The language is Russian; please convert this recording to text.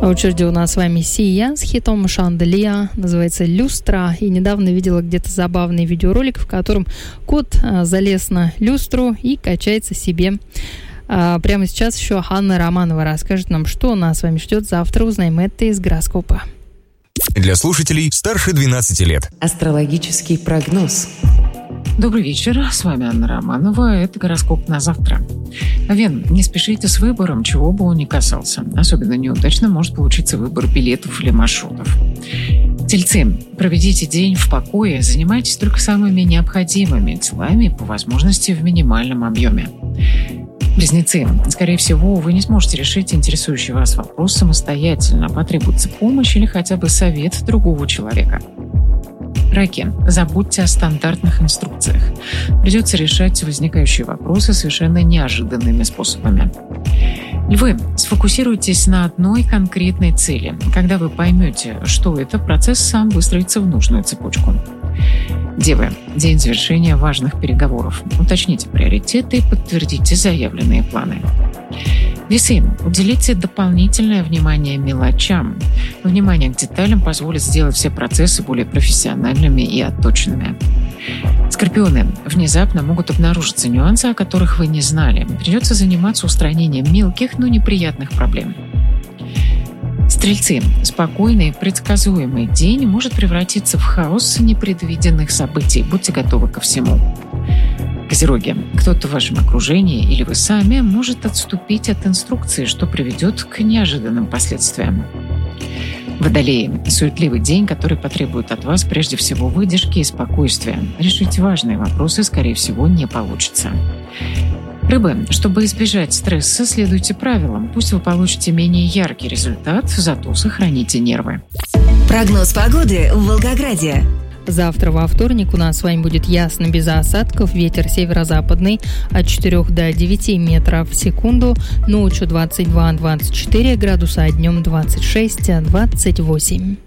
В очереди у нас с вами Сия с хитом «Шанделия», называется «Люстра». И недавно видела где-то забавный видеоролик, в котором кот залез на люстру и качается себе. Прямо сейчас еще Анна Романова расскажет нам, что нас с вами ждет завтра. Узнаем это из гороскопа. Для слушателей старше 12 лет. Астрологический прогноз. Добрый вечер, с вами Анна Романова, это гороскоп на завтра. Овен, не спешите с выбором, чего бы он ни касался. Особенно неудачно может получиться выбор билетов или маршрутов. Тельцы, проведите день в покое, занимайтесь только самыми необходимыми делами, по возможности в минимальном объеме. Близнецы, скорее всего, вы не сможете решить интересующий вас вопрос самостоятельно, потребуется помощь или хотя бы совет другого человека. Раки, забудьте о стандартных инструкциях. Придется решать возникающие вопросы совершенно неожиданными способами. Львы, сфокусируйтесь на одной конкретной цели. Когда вы поймете, что это, процесс сам выстроится в нужную цепочку. Девы, день завершения важных переговоров. Уточните приоритеты и подтвердите заявленные планы. Весы, уделите дополнительное внимание мелочам. Внимание к деталям позволит сделать все процессы более профессиональными и отточенными. Скорпионы, внезапно могут обнаружиться нюансы, о которых вы не знали. Придется заниматься устранением мелких, но неприятных проблем. Стрельцы, спокойный, предсказуемый день может превратиться в хаос непредвиденных событий. Будьте готовы ко всему. Козероги, кто-то в вашем окружении или вы сами может отступить от инструкции, что приведет к неожиданным последствиям. Водолеи, суетливый день, который потребует от вас прежде всего выдержки и спокойствия. Решить важные вопросы, скорее всего, не получится. Рыбы, чтобы избежать стресса, следуйте правилам. Пусть вы получите менее яркий результат, зато сохраните нервы. Прогноз погоды в Волгограде. Завтра во вторник у нас с вами будет ясно, без осадков, ветер северо-западный от 4 до 9 метров в секунду, ночью 22-24 градуса, а днем 26-28.